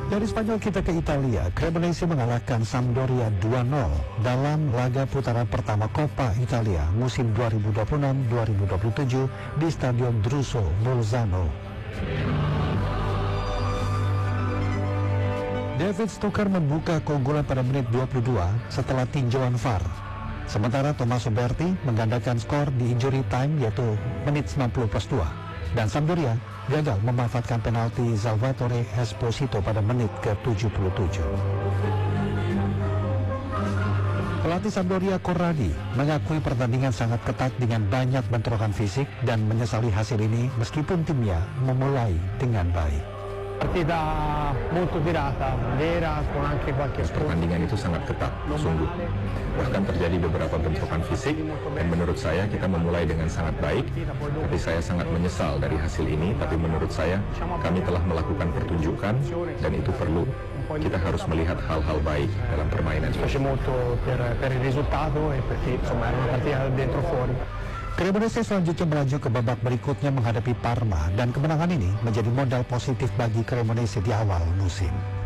Dari Spanyol kita ke Italia. Cremonese mengalahkan Sampdoria 2-0 dalam laga putaran pertama Coppa Italia musim 2026-2027 di Stadion Druso Bolzano. David Stoker membuka keunggulan pada menit 22 setelah tinjauan VAR. Sementara Tommaso Berti menggandakan skor di injury time yaitu menit 90 plus 2. Dan Sampdoria gagal memanfaatkan penalti Salvatore Esposito pada menit ke-77. Pelatih Sampdoria Corradi mengakui pertandingan sangat ketat dengan banyak bentrokan fisik dan menyesali hasil ini meskipun timnya memulai dengan baik. Partita molto tirata, vera, con anche qualche pertandingan itu sangat ketat, sungguh. Bahkan terjadi beberapa bentrokan fisik, dan menurut saya kita memulai dengan sangat baik. Tapi saya sangat menyesal dari hasil ini, tapi menurut saya kami telah melakukan pertunjukan, dan itu perlu. Kita harus melihat hal-hal baik dalam permainan. Fece molto per il risultato e perché insomma era una partita dentro fuori. Cremonese selanjutnya melaju ke babak berikutnya menghadapi Parma dan kemenangan ini menjadi modal positif bagi Cremonese di awal musim.